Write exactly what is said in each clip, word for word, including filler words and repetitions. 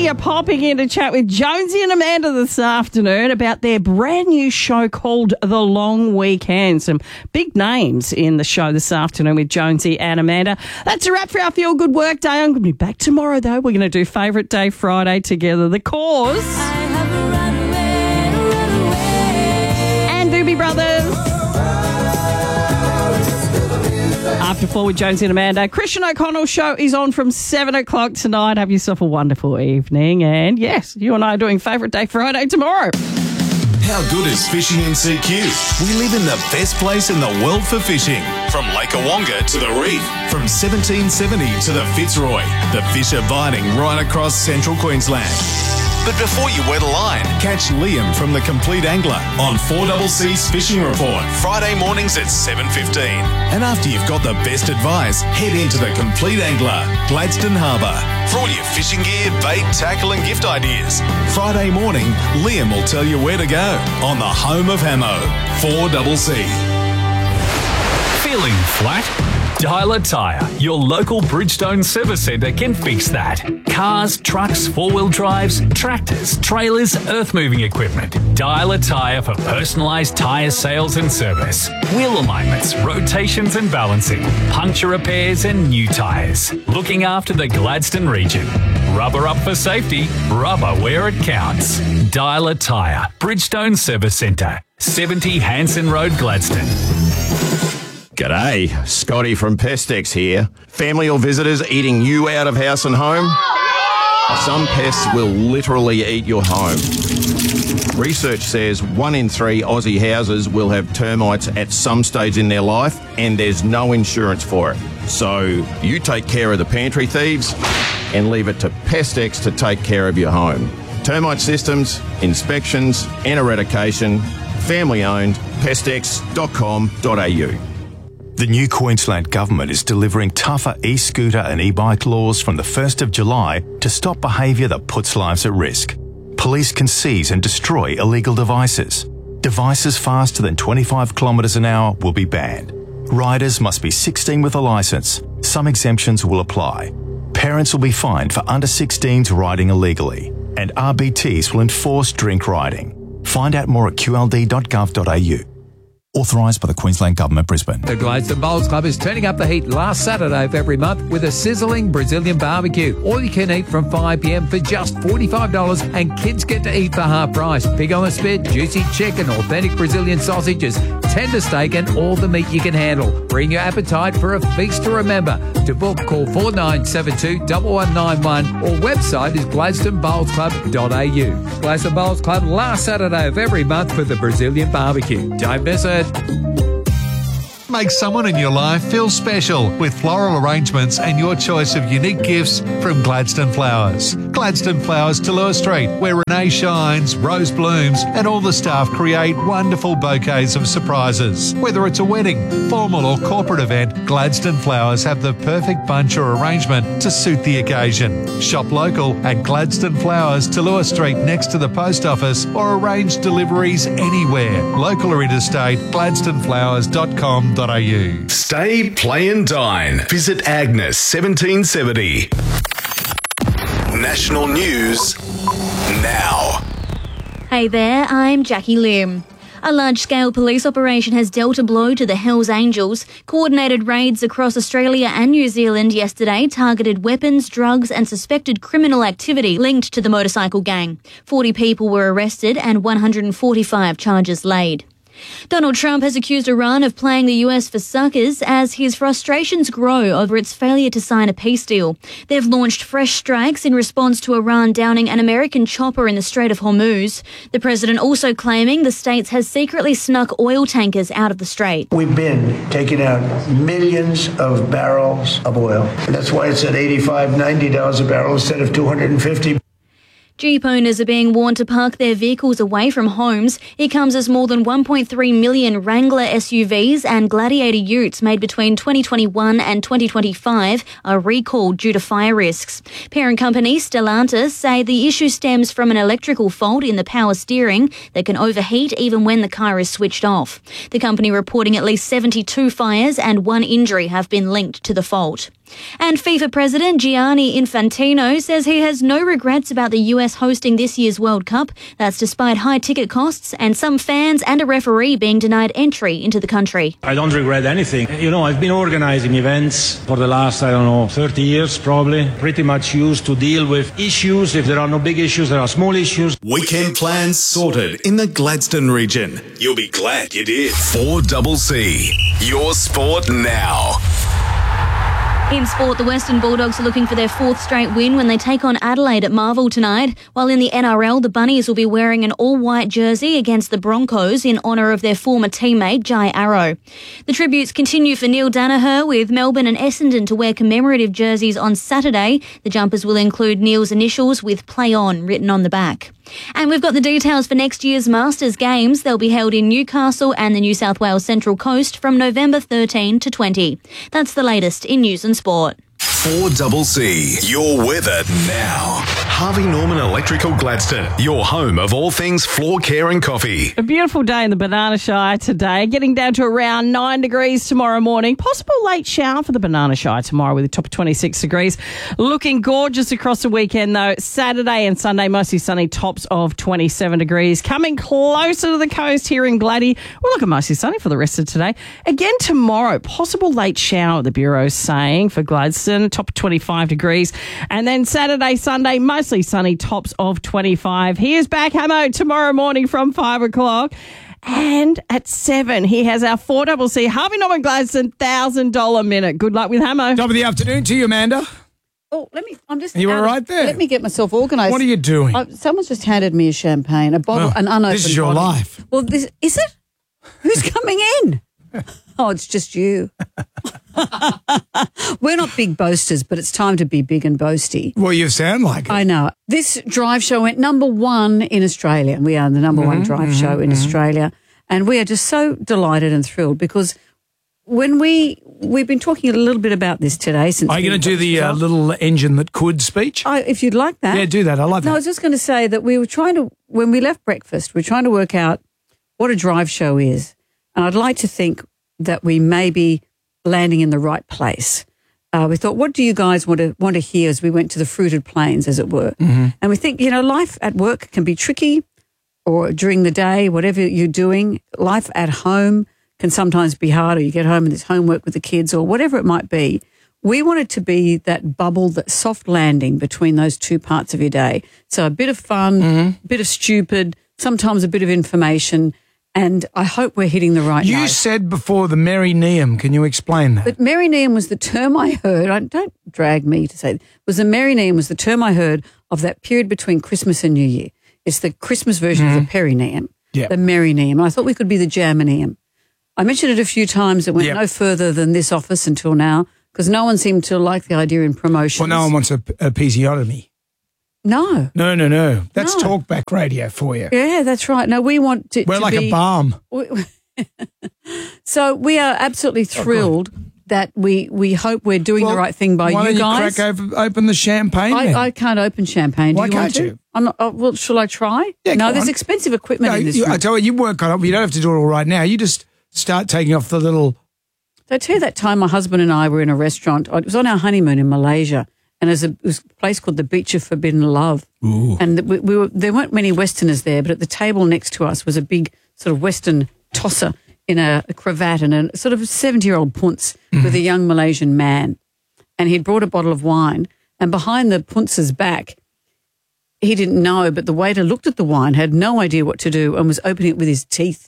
are popping in to chat with Jonesy and Amanda this afternoon about their brand new show called The Long Weekend. Some big names in the show this afternoon with Jonesy and Amanda. That's a wrap for our Feel Good Work Day. I'm going to be back tomorrow, though. We're going to do Favourite Day Friday together. The Cause and Doobie Brothers. After four with Jonesy and Amanda. Christian O'Connell's show is on from seven o'clock tonight. Have yourself a wonderful evening. And yes, you and I are doing Favourite Day Friday tomorrow. How good is fishing in C Q? We live in the best place in the world for fishing. From Lake Awonga to the reef, from seventeen seventy to the Fitzroy, the fish are biting right across central Queensland. But before you wet a line, catch Liam from The Complete Angler on four C C's Fishing Report, Friday mornings at seven fifteen. And after you've got the best advice, head into The Complete Angler, Gladstone Harbour, for all your fishing gear, bait, tackle and gift ideas. Friday morning, Liam will tell you where to go on the home of Hamo, four C C. Feeling flat? Dial a Tyre, your local Bridgestone service centre can fix that. Cars, trucks, four-wheel drives, tractors, trailers, earth-moving equipment. Dial a Tyre for personalised tyre sales and service. Wheel alignments, rotations and balancing, puncture repairs and new tyres. Looking after the Gladstone region. Rubber up for safety, rubber where it counts. Dial a Tyre, Bridgestone Service Centre, seventy Hanson Road, Gladstone. G'day, Scotty from Pestex here. Family or visitors eating you out of house and home? Some pests will literally eat your home. Research says one in three Aussie houses will have termites at some stage in their life, and there's no insurance for it. So you take care of the pantry thieves and leave it to Pestex to take care of your home. Termite systems, inspections and eradication. Family owned, pestex dot com dot a u. The new Queensland Government is delivering tougher e-scooter and e-bike laws from the first of July to stop behaviour that puts lives at risk. Police can seize and destroy illegal devices. Devices faster than twenty-five kilometres an hour will be banned. Riders must be sixteen with a licence. Some exemptions will apply. Parents will be fined for under sixteens riding illegally. And R B Ts will enforce drink riding. Find out more at q l d dot gov dot a u. Authorised by the Queensland Government, Brisbane. The Gladstone Bowls Club is turning up the heat last Saturday of every month with a sizzling Brazilian barbecue. All you can eat from five p m for just forty-five dollars, and kids get to eat for half price. Pig on the spit, juicy chicken, authentic Brazilian sausages, tender steak and all the meat you can handle. Bring your appetite for a feast to remember. To book, call four nine seven two, one one nine one or website is gladstone bowls club dot a u. Gladstone Bowls Club last Saturday of every month for the Brazilian barbecue. Don't miss it. Make someone in your life feel special with floral arrangements and your choice of unique gifts from Gladstone Flowers. Gladstone Flowers, Tallua Street, where Renee shines, Rose blooms, and all the staff create wonderful bouquets of surprises. Whether it's a wedding, formal or corporate event, Gladstone Flowers have the perfect bunch or arrangement to suit the occasion. Shop local at Gladstone Flowers, Tallua Street next to the post office, or arrange deliveries anywhere. Local or interstate, gladstone flowers dot com dot a u. Stay, play and dine. Visit Agnes seventeen seventy. National news now. Hey there, I'm Jackie Lim. A large-scale police operation has dealt a blow to the Hells Angels. Coordinated raids across Australia and New Zealand yesterday targeted weapons, drugs and suspected criminal activity linked to the motorcycle gang. forty people were arrested and one hundred forty-five charges laid. Donald Trump has accused Iran of playing the U S for suckers as his frustrations grow over its failure to sign a peace deal. They've launched fresh strikes in response to Iran downing an American chopper in the Strait of Hormuz. The president also claiming the states has secretly snuck oil tankers out of the strait. We've been taking out millions of barrels of oil. And that's why it's at eighty-five dollars, ninety dollars a barrel instead of two hundred fifty dollars. Jeep owners are being warned to park their vehicles away from homes. It comes as more than one point three million Wrangler S U Vs and Gladiator utes made between twenty twenty-one and twenty twenty-five are recalled due to fire risks. Parent company Stellantis say the issue stems from an electrical fault in the power steering that can overheat even when the car is switched off. The company reporting at least seventy-two fires and one injury have been linked to the fault. And FIFA President Gianni Infantino says he has no regrets about the U S hosting this year's World Cup. That's despite high ticket costs and some fans and a referee being denied entry into the country. I don't regret anything. You know, I've been organizing events for the last, I don't know, thirty years probably. Pretty much used to deal with issues. If there are no big issues, there are small issues. Weekend plans sorted in the Gladstone region. You'll be glad you did. four C C, your sport now. In sport, the Western Bulldogs are looking for their fourth straight win when they take on Adelaide at Marvel tonight. While in the N R L, the Bunnies will be wearing an all-white jersey against the Broncos in honour of their former teammate, Jai Arrow. The tributes continue for Neil Danaher, with Melbourne and Essendon to wear commemorative jerseys on Saturday. The jumpers will include Neil's initials with Play On written on the back. And we've got the details for next year's Masters Games. They'll be held in Newcastle and the New South Wales Central Coast from November thirteenth to twentieth. That's the latest in news and sport. four C C, your weather now. Harvey Norman Electrical Gladstone, your home of all things floor care and coffee. A beautiful day in the Banana Shire today, getting down to around nine degrees tomorrow morning. Possible late shower for the Banana Shire tomorrow with a top of twenty-six degrees. Looking gorgeous across the weekend though. Saturday and Sunday mostly sunny, tops of twenty-seven degrees. Coming closer to the coast here in Gladdy. We'll look at mostly sunny for the rest of today. Again tomorrow, possible late shower, the Bureau's saying, for Gladstone, top of twenty-five degrees. And then Saturday, Sunday, mostly sunny, tops of twenty-five. Here's back Hamo tomorrow morning from five o'clock. And at seven, he has our four C C Harvey Norman Gladstone one thousand dollars minute. Good luck with Hamo. Top of the afternoon to you, Amanda. Oh, let me, I'm just... Are you all right there? Let me get myself organised. What are you doing? Uh, someone's just handed me a champagne, a bottle, Well, an unopened this is your bottle. life. Well, this, is it? Who's coming in? Oh, it's just you. We're not big boasters, but it's time to be big and boasty. Well, you sound like it. I know. This drive show went number one in Australia. We are the number Mm-hmm, one drive mm-hmm, show in mm-hmm. Australia. And we are just so delighted and thrilled because when we, we've been talking a little bit about this today. Since Are you we going to do got the this uh, off. little engine that could speech? I, if you'd like that. Yeah, do that. I like No, I that. was just going to say that we were trying to, when we left breakfast, we are trying to work out what a drive show is. And I'd like to think that we may be landing in the right place. Uh, we thought, what do you guys want to want to hear as we went to the fruited plains, as it were? Mm-hmm. And we think, you know, life at work can be tricky, or during the day, whatever you're doing. Life at home can sometimes be hard, or you get home and there's homework with the kids or whatever it might be. We want it to be that bubble, that soft landing between those two parts of your day. So a bit of fun, Mm-hmm. a bit of stupid, sometimes a bit of information, and I hope we're hitting the right You note. said before the Merry Neum. Can you explain that? But Merry Neum was the term I heard. I, don't drag me to say it. Was the Merry Neum was the term I heard of that period between Christmas and New Year. It's the Christmas version Mm-hmm. of the Perineum, Yeah. the Merry Neum. And I thought we could be the Jamaneum. I mentioned it a few times. It went Yep. no further than this office until now because no one seemed to like the idea in promotions. Well, no one wants a, a episiotomy. No. No, no, no. That's No. talkback radio for you. Yeah, that's right. No, we want to, We're to like be, a balm. So we are absolutely thrilled that we, we hope we're doing Well, the right thing by why you don't guys. you crack over, open the champagne then? I, I can't open champagne. Do Why you want can't to? you? I'm not, oh, well, shall I try? Yeah, no, go there's on. expensive equipment No, in this you, room. I tell you, you work on it. You don't have to do it all right now. You just start taking off the little... Did I tell you that time my husband and I were in a restaurant? It was on our honeymoon in Malaysia, and there's a, it was a place called the Beach of Forbidden Love. Ooh. And we, we were, there weren't many Westerners there, but at the table next to us was a big sort of Western tosser in a, a cravat and a sort of seventy-year-old punce Mm-hmm. with a young Malaysian man. And he'd brought a bottle of wine, and behind the punce's back, he didn't know, but the waiter looked at the wine, had no idea what to do, and was opening it with his teeth.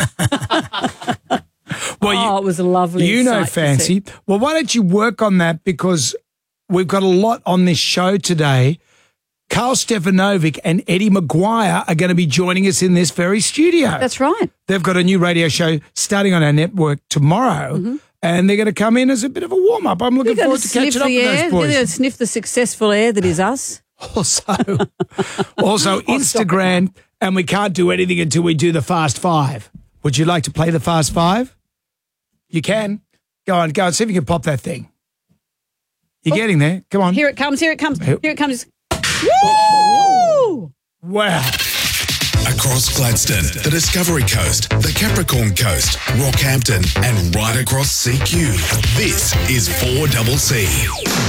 Well, oh, it was a lovely You know, sight to Fancy. see. Well, why don't you work on that, because we've got a lot on this show today. Carl Stefanovic and Eddie Maguire are going to be joining us in this very studio. That's right. They've got a new radio show starting on our network tomorrow, Mm-hmm. and they're going to come in as a bit of a warm-up. I'm looking We're going forward to to catching sniff up the with air. those We're boys. going to sniff the successful air that is us. Also, also Instagram, and we can't do anything until we do the Fast Five. Would you like to play the Fast Five? You can. Go on, go on. See if you can pop that thing. You're getting there. Come on. Here it comes. Here it comes. Here it comes. Woo! Wow. Across Gladstone, the Discovery Coast, the Capricorn Coast, Rockhampton, and right across C Q. This is four C C.